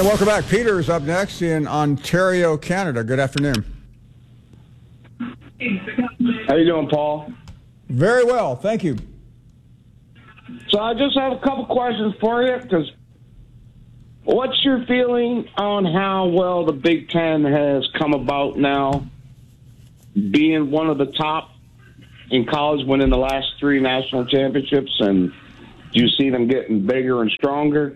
And welcome back. Peter is up next in Ontario, Canada. Good afternoon. How you doing, Paul? Very well, thank you. So I just have a couple questions for you. Because what's your feeling on how well the Big Ten has come about now, being one of the top in college, winning the last 3 national championships, and do you see them getting bigger and stronger?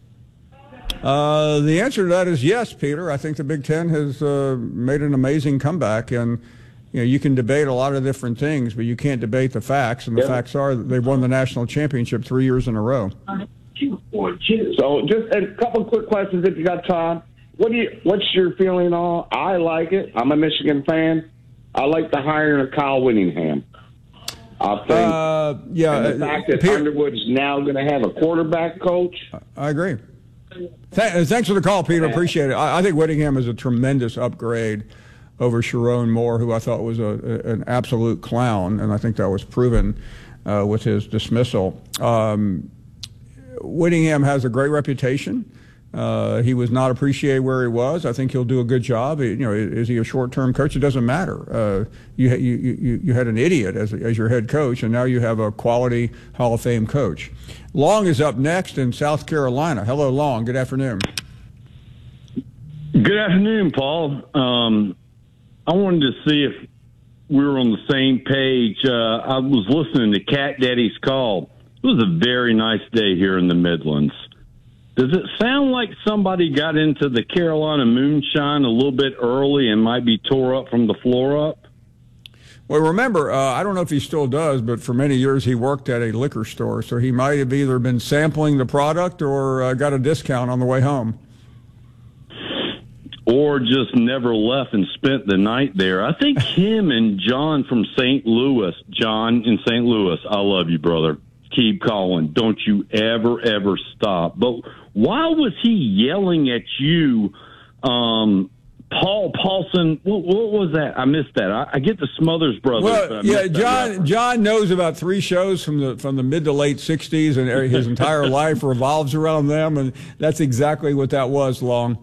The answer to that is yes, Peter. I think the Big Ten has made an amazing comeback, and you can debate a lot of different things, but you can't debate the facts, and the facts are that they've won the national championship 3 years in a row. So just a couple quick questions if you got time. What's your feeling on? I like it. I'm a Michigan fan. I like the hiring of Kyle Whittingham. I think the fact that Underwood is now going to have a quarterback coach. I agree. Thanks for the call, Peter. Appreciate it. I think Whittingham is a tremendous upgrade over Sharon Moore, who I thought was an absolute clown, and I think that was proven with his dismissal. Whittingham has a great reputation. He was not appreciated where he was. I think he'll do a good job. Is he a short-term coach? It doesn't matter. You had an idiot as your head coach, and now you have a quality Hall of Fame coach. Long is up next in South Carolina. Hello, Long. Good afternoon. Good afternoon, Paul. I wanted to see if we were on the same page. I was listening to Cat Daddy's call. It was a very nice day here in the Midlands. Does it sound like somebody got into the Carolina moonshine a little bit early and might be tore up from the floor up? Well, remember, I don't know if he still does, but for many years he worked at a liquor store, so he might have either been sampling the product or got a discount on the way home. Or just never left and spent the night there. I think him and John from St. Louis, John in St. Louis, I love you, brother. Keep calling. Don't you ever stop. But why was he yelling at you, Paul Paulson? What was that? I missed that. I get the Smothers Brothers. Well, yeah, John knows about 3 shows from the mid to late 60s, and his entire life revolves around them, and that's exactly what that was, Long.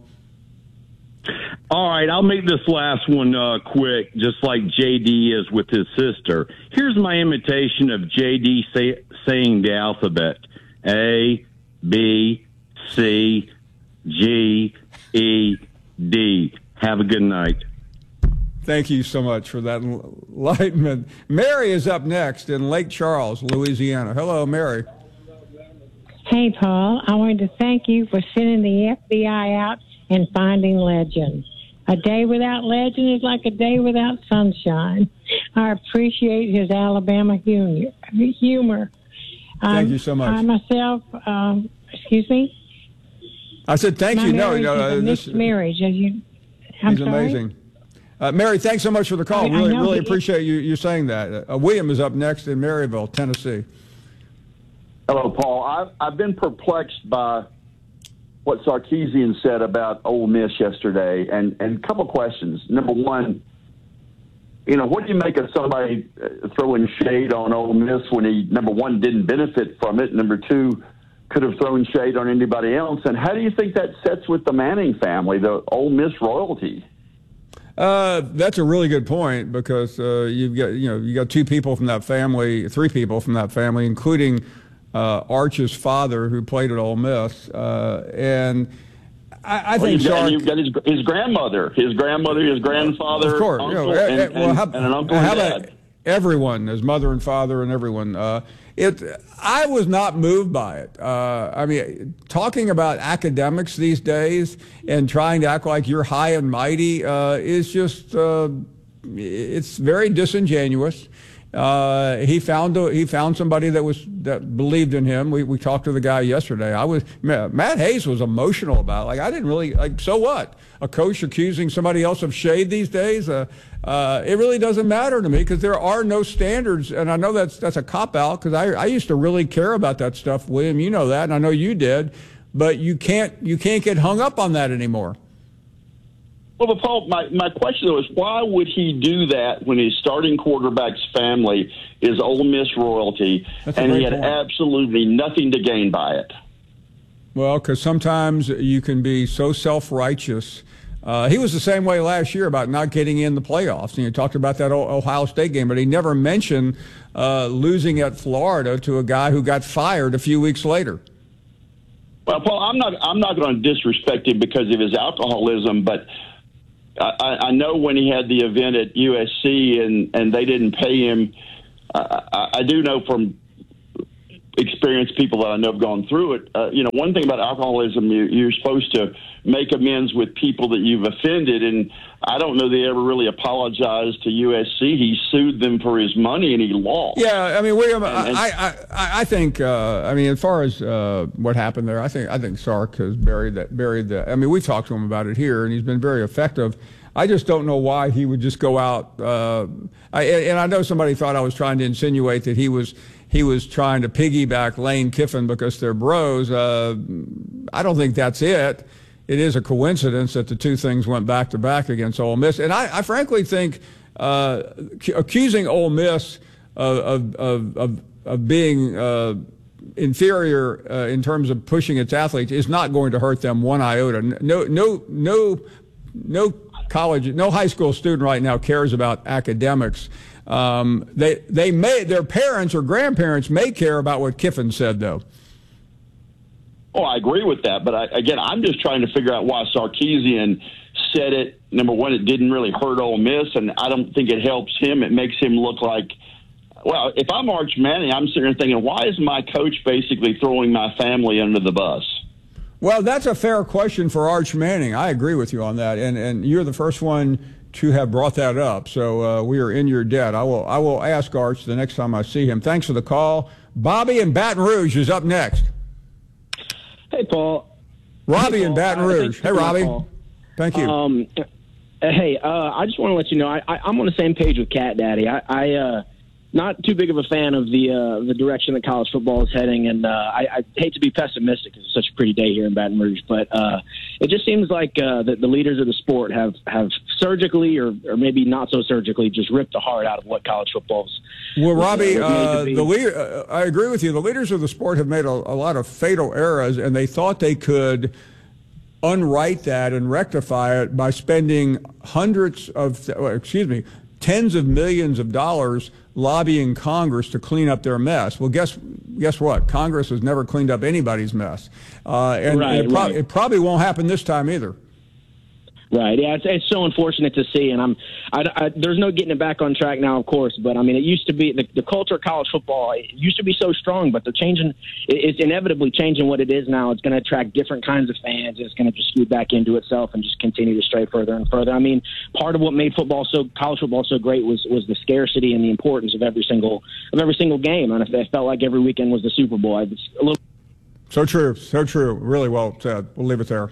All right, I'll make this last one quick, just like J.D. is with his sister. Here's my imitation of J.D. saying the alphabet. A, B, C, G, E, D. Have a good night. Thank you so much for that enlightenment. Mary is up next in Lake Charles, Louisiana. Hello, Mary. Hey, Paul. I wanted to thank you for sending the FBI out and finding Legend. A day without Legend is like a day without sunshine. I appreciate his Alabama humor. Thank you so much. I myself, excuse me? I said thank you. No, a mixed marriage. He's amazing. Mary, thanks so much for the call. Really appreciate you saying that. William is up next in Maryville, Tennessee. Hello, Paul. I've been perplexed by what Sarkisian said about Ole Miss yesterday, and a couple questions. Number one, what do you make of somebody throwing shade on Ole Miss when he, number one, didn't benefit from it, number two, could have thrown shade on anybody else, and how do you think that sets with the Manning family, the Ole Miss royalty? That's a really good point because you got 2 people from that family, 3 people from that family, including Arch's father, who played at Ole Miss, and I think you've got his grandmother, his grandfather, of course, uncle, and an uncle and dad. Everyone, his mother and father, and everyone. I was not moved by it. I mean, talking about academics these days and trying to act like you're high and mighty is just it's very disingenuous. He found somebody that believed in him. We talked to the guy yesterday. Matt Hayes was emotional about it. Like, I didn't really so what? A coach accusing somebody else of shade these days? It really doesn't matter to me because there are no standards, and I know that's a cop out because I used to really care about that stuff, William. You know that, and I know you did, but you can't get hung up on that anymore. Well, but Paul, my question though is why would he do that when his starting quarterback's family is Ole Miss royalty and he had absolutely nothing to gain by it? Well, because sometimes you can be so self-righteous. He was the same way last year about not getting in the playoffs. And you talked about that Ohio State game, but he never mentioned losing at Florida to a guy who got fired a few weeks later. Well, Paul, I'm not going to disrespect him because of his alcoholism, but I know when he had the event at USC and they didn't pay him. I do know from experienced people that I know have gone through it. One thing about alcoholism, you're supposed to make amends with people that you've offended, and I don't know they ever really apologized to USC. He sued them for his money, and he lost. Yeah, I mean, William, I think, as far as what happened there, I think Sark has buried that. I mean, we've talked to him about it here, and he's been very effective. I just don't know why he would just go out. And I know somebody thought I was trying to insinuate that he was trying to piggyback Lane Kiffin because they're bros. I don't think that's it. It is a coincidence that the two things went back to back against Ole Miss, and I frankly think accusing Ole Miss of being inferior in terms of pushing its athletes is not going to hurt them one iota. No college, no high school student right now cares about academics. Their parents or grandparents may care about what Kiffin said, though. Oh, I agree with that, but I'm just trying to figure out why Sarkisian said it. Number one, it didn't really hurt Ole Miss, and I don't think it helps him. It makes him look like, well, if I'm Arch Manning, I'm sitting there thinking, why is my coach basically throwing my family under the bus? Well, that's a fair question for Arch Manning. I agree with you on that, and you're the first one to have brought that up, so we are in your debt. I will ask Arch the next time I see him. Thanks for the call. Bobby in Baton Rouge is up next. Hey, Paul. Robbie in Baton Rouge. Hey, Robbie. Thank you. I just want to let you know I'm on the same page with Cat Daddy. I not too big of a fan of the direction that college football is heading, and I hate to be pessimistic because it's such a pretty day here in Baton Rouge, but it just seems like the leaders of the sport have surgically or maybe not so surgically just ripped the heart out of what college football's. Well, Robbie, I agree with you. The leaders of the sport have made a lot of fatal errors, and they thought they could unwrite that and rectify it by spending tens of millions of dollars lobbying Congress to clean up their mess. Well, guess what? Congress has never cleaned up anybody's mess. It probably won't happen this time either. Right. Yeah, it's so unfortunate to see, and there's no getting it back on track now, of course. But I mean, it used to be the culture of college football. It used to be so strong, but they're changing. It's inevitably changing what it is now. It's going to attract different kinds of fans. It's going to just scoot back into itself and just continue to stray further and further. I mean, part of what made college football so great was the scarcity and the importance of every single game. And it felt like every weekend was the Super Bowl. It's a little. So true. Really well said. We'll leave it there.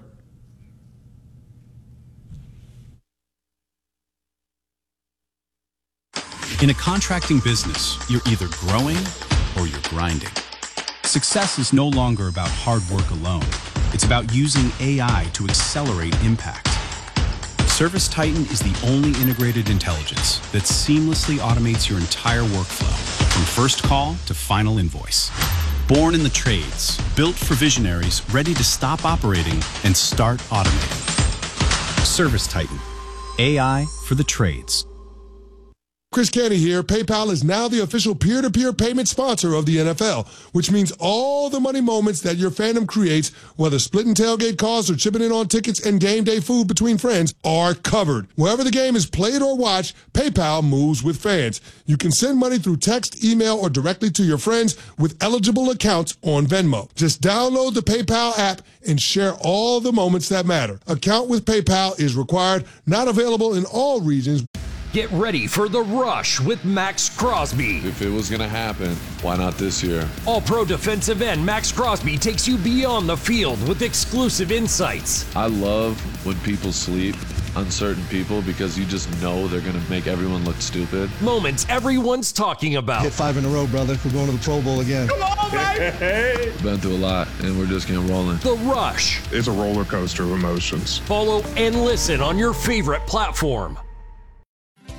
In a contracting business, you're either growing or you're grinding. Success is no longer about hard work alone. It's about using AI to accelerate impact. ServiceTitan is the only integrated intelligence that seamlessly automates your entire workflow, from first call to final invoice. Born in the trades, built for visionaries ready to stop operating and start automating. ServiceTitan, AI for the trades. Chris Canty here. PayPal is now the official peer-to-peer payment sponsor of the NFL, which means all the money moments that your fandom creates, whether splitting tailgate costs or chipping in on tickets and game day food between friends, are covered. Wherever the game is played or watched, PayPal moves with fans. You can send money through text, email, or directly to your friends with eligible accounts on Venmo. Just download the PayPal app and share all the moments that matter. Account with PayPal is required, not available in all regions. Get ready for The Rush with Max Crosby. If it was going to happen, why not this year? All-Pro defensive end Max Crosby takes you beyond the field with exclusive insights. I love when people sleep, uncertain people, because you just know they're going to make everyone look stupid. Moments everyone's talking about. Hit 5 in a row, brother. We're going to the Pro Bowl again. Come on, baby! Been through a lot, and we're just getting rolling. The Rush. It's a roller coaster of emotions. Follow and listen on your favorite platform.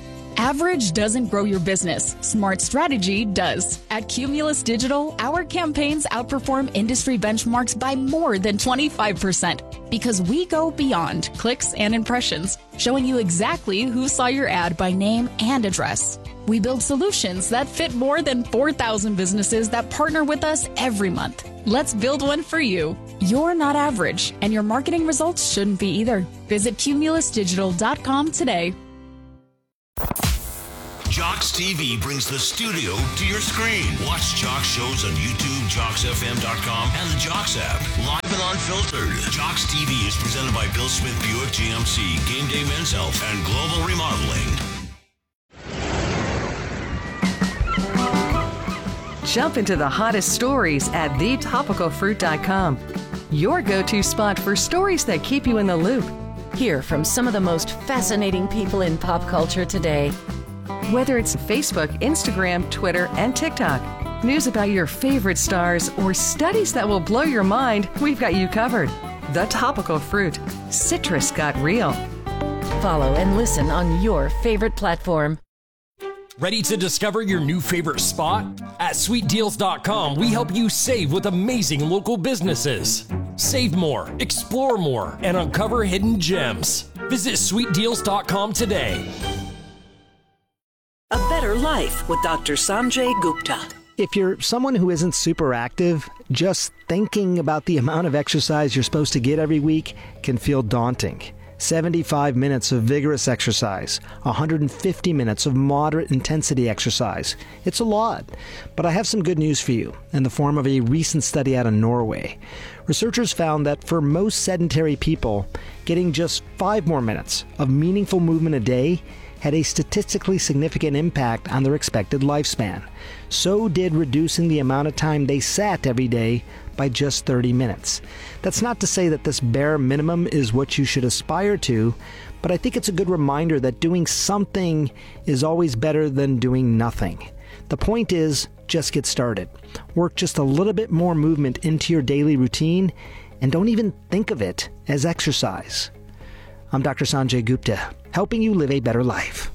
Average doesn't grow your business. Smart strategy does. At Cumulus Digital, our campaigns outperform industry benchmarks by more than 25% because we go beyond clicks and impressions, showing you exactly who saw your ad by name and address. We build solutions that fit more than 4,000 businesses that partner with us every month. Let's build one for you. You're not average, and your marketing results shouldn't be either. Visit cumulusdigital.com today. Jocks TV brings the studio to your screen. Watch Jocks shows on YouTube, JocksFM.com, and the Jocks app. Live and unfiltered. Jocks TV is presented by Bill Smith Buick GMC, Game Day Men's Health, and Global Remodeling. Jump into the hottest stories at thetopicalfruit.com. Your go-to spot for stories that keep you in the loop. Hear from some of the most fascinating people in pop culture today. Whether it's Facebook, Instagram, Twitter, and TikTok, news about your favorite stars, or studies that will blow your mind, we've got you covered. The Topical Fruit. Citrus got real. Follow and listen on your favorite platform. Ready to discover your new favorite spot? At sweetdeals.com, we help you save with amazing local businesses. Save more, explore more, and uncover hidden gems. Visit sweetdeals.com today. A Better Life with Dr. Sanjay Gupta. If you're someone who isn't super active, just thinking about the amount of exercise you're supposed to get every week can feel daunting. 75 minutes of vigorous exercise, 150 minutes of moderate intensity exercise. It's a lot, but I have some good news for you in the form of a recent study out of Norway. Researchers found that for most sedentary people, getting just 5 more minutes of meaningful movement a day had a statistically significant impact on their expected lifespan. So did reducing the amount of time they sat every day by just 30 minutes. That's not to say that this bare minimum is what you should aspire to, but I think it's a good reminder that doing something is always better than doing nothing. The point is, just get started. Work just a little bit more movement into your daily routine, and don't even think of it as exercise. I'm Dr. Sanjay Gupta, helping you live a better life.